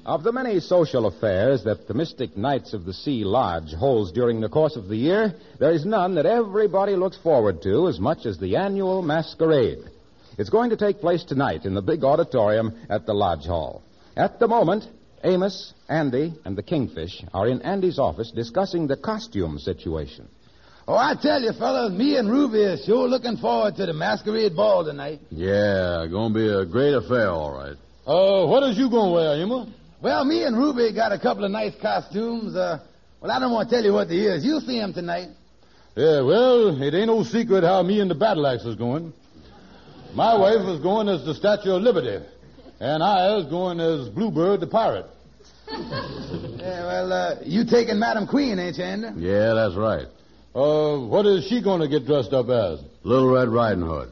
Of the many social affairs that the Mystic Knights of the Sea Lodge holds during the course of the year, there is none that everybody looks forward to as much as the annual masquerade. It's going to take place tonight in the big auditorium at the Lodge Hall. At the moment, Amos, Andy, and the Kingfish are in Andy's office discussing the costume situation. Oh, I tell you, fellas, me and Ruby are sure looking forward to the masquerade ball tonight. Yeah, gonna be a great affair, all right. What is you gonna wear, Emma? Well, me and Ruby got a couple of nice costumes. Well, I don't want to tell you what they is. You'll see them tonight. Yeah, well, it ain't no secret how me and the Battle Axe is going. My wife is going as the Statue of Liberty, and I is going as Bluebird the Pirate. Yeah, well, you taking Madam Queen, ain't you, Andy? Yeah, that's right. What is she going to get dressed up as? Little Red Riding Hood.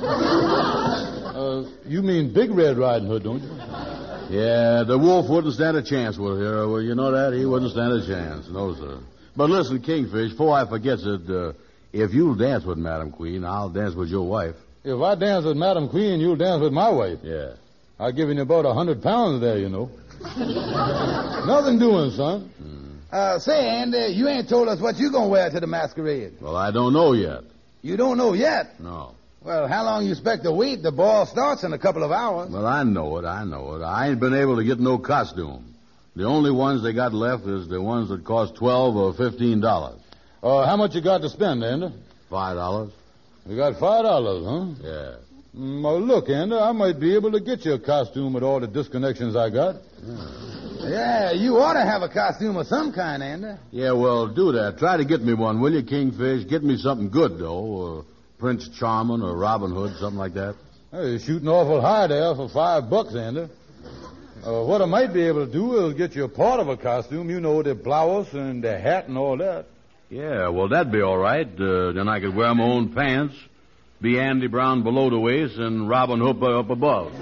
You mean Big Red Riding Hood, don't you? Yeah, the wolf wouldn't stand a chance with her. Well, you know that? He wouldn't stand a chance. No, sir. But listen, Kingfish, before I forget it, if you'll dance with Madam Queen, I'll dance with your wife. If I dance with Madam Queen, you'll dance with my wife. Yeah. I've given you about 100 pounds there, you know. Nothing doing, son. Say, Andy, you ain't told us what you gonna wear to the masquerade. Well, I don't know yet. You don't know yet? No. Well, how long you expect to wait? The ball starts in a couple of hours. Well, I know it. I ain't been able to get no costume. The only ones they got left is the ones that cost $12 or $15. How much you got to spend, Andy? $5. You got $5, huh? Yeah. Well, look, Andy, I might be able to get you a costume with all the disconnections I got. Yeah, you ought to have a costume of some kind, Andy. Yeah, well, do that. Try to get me one, will you, Kingfish? Get me something good, though. Prince Charming or Robin Hood, something like that. Hey, you're shooting awful high there for $5, Andy. What I might be able to do is get you a part of a costume. You know, the blouse and the hat and all that. Yeah, well, that'd be all right. Then I could wear my own pants, be Andy Brown below the waist, and Robin Hood up above.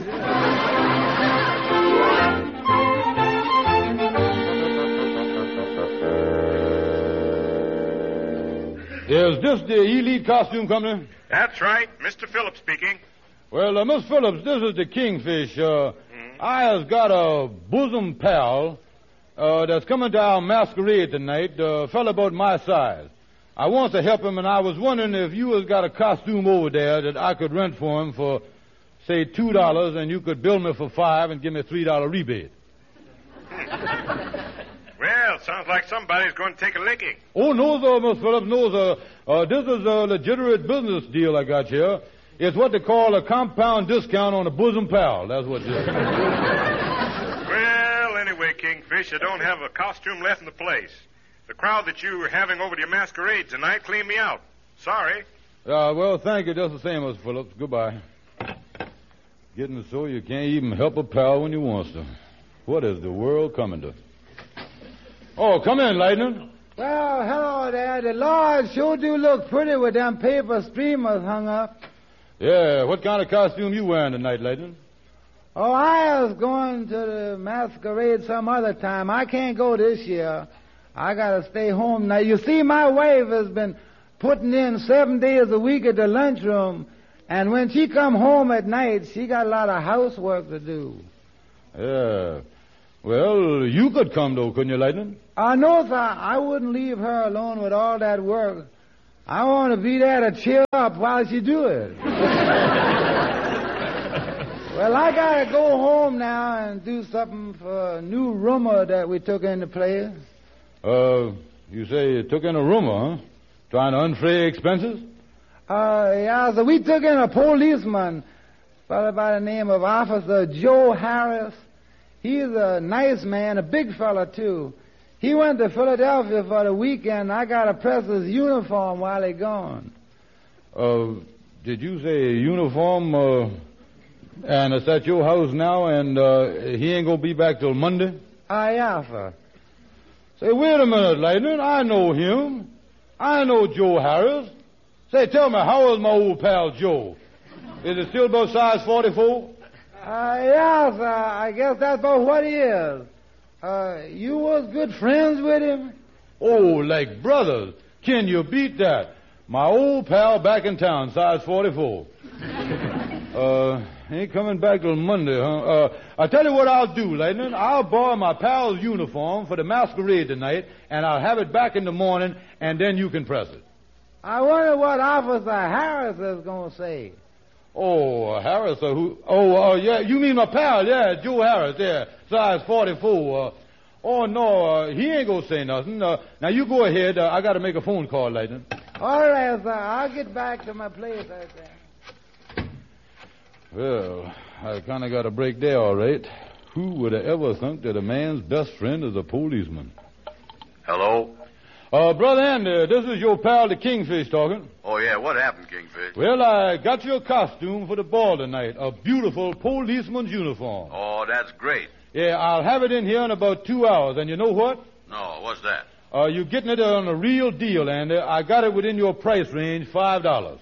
Is this the elite costume company? That's right. Mr. Phillips speaking. Well, Miss Phillips, this is the Kingfish. I has got a bosom pal that's coming to our masquerade tonight, a fella about my size. I want to help him, and I was wondering if you has got a costume over there that I could rent for him for, say, $2, and you could bill me for $5 and give me a $3 rebate. Well, sounds like somebody's going to take a licking. Oh, no, sir, Miss Phillips, no, sir. This is a legitimate business deal I got here. It's what they call a compound discount on a bosom pal. That's what it is. Well, anyway, Kingfish, I don't have a costume left in the place. The crowd that you were having over to your masquerade tonight cleaned me out. Sorry. Well, thank you just the same, Miss Phillips. Goodbye. Getting it so you can't even help a pal when you wants to. What is the world coming to? Oh, come in, Lightning. Well, hello there. The Lord sure do look pretty with them paper streamers hung up. Yeah, what kind of costume you wearing tonight, Lightning? Oh, I was going to the masquerade some other time. I can't go this year. I gotta stay home now. You see, my wife has been putting in 7 days a week at the lunchroom, and when she come home at night, she got a lot of housework to do. Yeah. Well, you could come, though, couldn't you, Lightning? No, sir. I wouldn't leave her alone with all that work. I want to be there to cheer up while she do it. Well, I got to go home now and do something for a new roomer that we took into place. You say you took in a roomer, huh? Trying to unfray expenses? Yeah, so we took in a policeman, fellow by the name of Officer Joe Harris. He's a nice man, a big fella, too. He went to Philadelphia for the weekend. I got to press his uniform while he gone. Did you say uniform, and it's at your house now, and he ain't going to be back till Monday? Yeah, sir. Say, wait a minute, Lightning. I know him. I know Joe Harris. Say, tell me, how is my old pal Joe? Is it still about size 44? Yeah, sir. I guess that's about what he is. You was good friends with him? Oh, like brothers. Can you beat that? My old pal back in town, size 44. Ain't coming back till Monday, huh? I'll tell you what I'll do, Lightning. I'll borrow my pal's uniform for the masquerade tonight, and I'll have it back in the morning, and then you can press it. I wonder what Officer Harris is going to say. Oh, Harris, who? Oh, yeah, you mean my pal, yeah, Joe Harris, yeah, size 44. Oh, no, he ain't going to say nothing. Now, you go ahead. I got to make a phone call, Lightning. All right, sir. I'll get back to my place right there. Well, I kind of got a break there, all right. Who would have ever thunk that a man's best friend is a policeman? Hello? Brother Andy, this is your pal, the Kingfish, talking. Oh, yeah, what happened, Kingfish? Well, I got your costume for the ball tonight, a beautiful policeman's uniform. Oh, that's great. Yeah, I'll have it in here in about 2 hours, and you know what? No, what's that? You're getting it on a real deal, Andy. I got it within your price range, $5.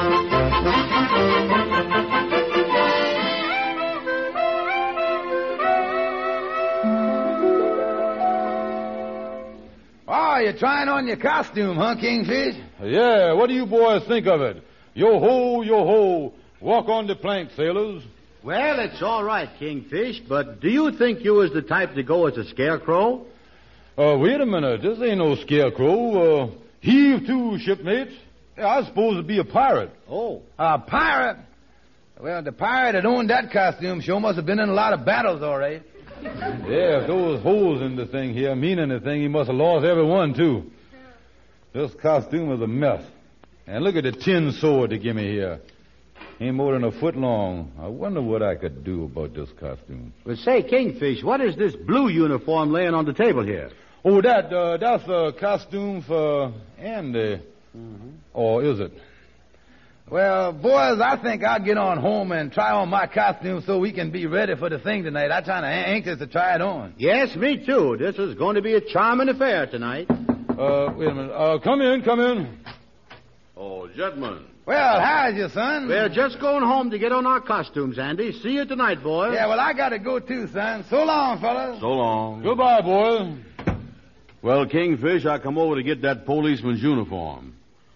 Oh, you're trying on your costume, huh, Kingfish? Yeah, what do you boys think of it? Yo-ho, walk on the plank, sailors. Well, it's all right, Kingfish, but do you think you was the type to go as a scarecrow? Wait a minute. This ain't no scarecrow. Heave to, shipmates. Yeah, I suppose it'd be a pirate. Oh. A pirate? Well, the pirate that owned that costume sure must have been in a lot of battles, all right. Yeah, if those holes in the thing here mean anything, he must have lost every one, too. This costume is a mess. And look at the tin sword they give me here. Ain't more than a foot long. I wonder what I could do about this costume. Well, say, Kingfish, what is this blue uniform laying on the table here? Oh, that's a costume for Andy. Mm-hmm. Or is it? Well, boys, I think I'll get on home and try on my costume so we can be ready for the thing tonight. I'm kind of anxious to try it on. Yes, me too. This is going to be a charming affair tonight. Wait a minute. Come in. Oh, gentlemen. Well, how's you, son? We're just going home to get on our costumes, Andy. See you tonight, boys. Yeah, well, I got to go too, son. So long, fellas. So long. Goodbye, boys. Well, Kingfish, I come over to get that policeman's uniform.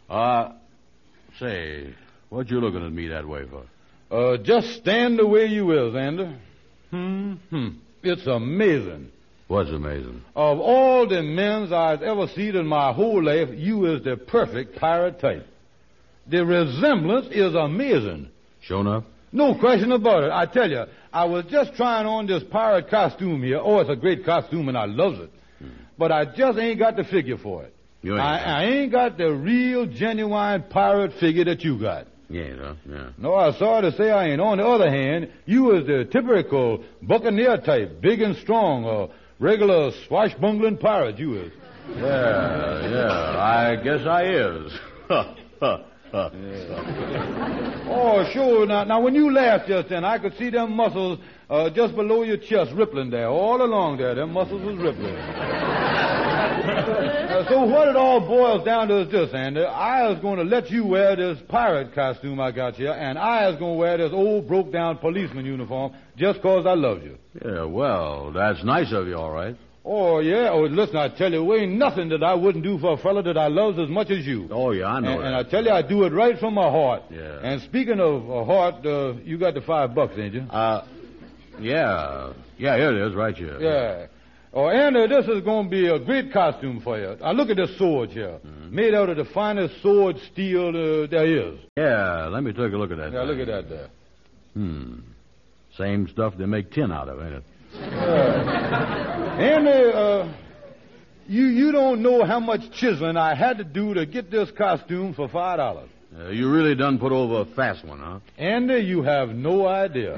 Say, what you looking at me that way for? Just stand the way you is, Andy. It's amazing. What's amazing? Of all the men's I've ever seen in my whole life, you is the perfect pirate type. The resemblance is amazing. Sure enough? No question about it. I tell you, I was just trying on this pirate costume here. Oh, it's a great costume, and I loves it. But I just ain't got the figure for it. You ain't? I ain't got the real, genuine pirate figure that you got. Yeah. No, I'm sorry to say I ain't. On the other hand, you is the typical buccaneer type, big and strong, a regular swashbuckling pirate, you is. Yeah, I guess I is. Oh, sure. Now, when you laughed just then, I could see them muscles just below your chest rippling there. All along there, them muscles was rippling. So what it all boils down to is this, Andy. I was going to let you wear this pirate costume I got here, and I was going to wear this old broke-down policeman uniform just 'cause I love you. Yeah, well, that's nice of you, all right. Oh, yeah. Oh, listen, I tell you, there ain't nothing that I wouldn't do for a fella that I loves as much as you. Oh, yeah, I know that. And I tell you, I do it right from my heart. Yeah. And speaking of heart, you got the $5, ain't you? Yeah, here it is, right here. Yeah. Oh, Andy, this is going to be a great costume for you. Now, look at this sword here. Made out of the finest sword steel there is. Yeah, let me take a look at that. Yeah, look at that there. Same stuff they make tin out of, ain't it? Andy, you don't know how much chiseling I had to do to get this costume for $5. You really done put over a fast one, huh? Andy, you have no idea.